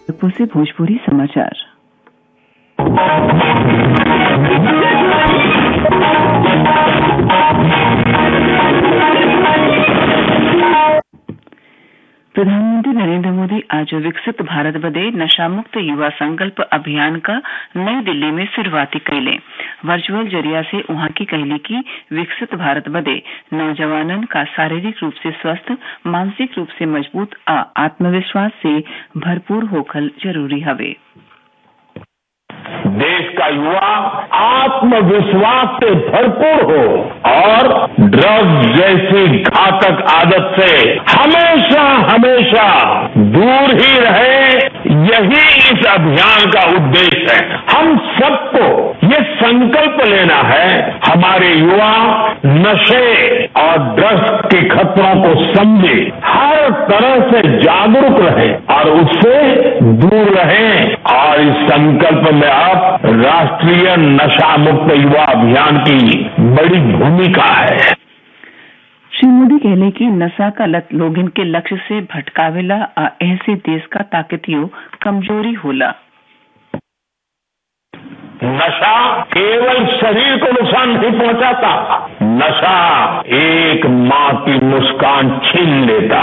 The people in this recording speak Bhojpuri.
जयपुर से भोजपुरी समाचार। प्रधानमंत्री नरेंद्र मोदी आज विकसित भारत बदे नशामुक्त युवा संकल्प अभियान का नई दिल्ली में शुरूआती कइले। वर्चुअल जरिया से उहाँ की कहली कि विकसित भारत बदे नौजवानन का शारीरिक रूप से स्वस्थ, मानसिक रूप से मजबूत आ आत्मविश्वास से भरपूर होखल जरूरी हवे। देश का युवा आत्मविश्वास से भरपूर हो और ड्रग्स जैसी घातक आदत से हमेशा दूर ही रहे, यही इस अभियान का उद्देश्य है। हम सबको ये संकल्प लेना है, हमारे युवा नशे और ड्रग्स के खतरों को समझे, हर तरह से जागरूक रहे और उससे दूर रहे। और इस संकल्प में अब राष्ट्रीय नशा मुक्त युवा अभियान की बड़ी भूमिका है। श्री मोदी कहले कि नशा का लत लोगन के लक्ष्य से भटकावेला आ ऐसे देश का ताकतियों कमजोरी होला। नशा केवल शरीर को नुकसान नहीं पहुंचाता, नशा एक माँ की मुस्कान छीन लेता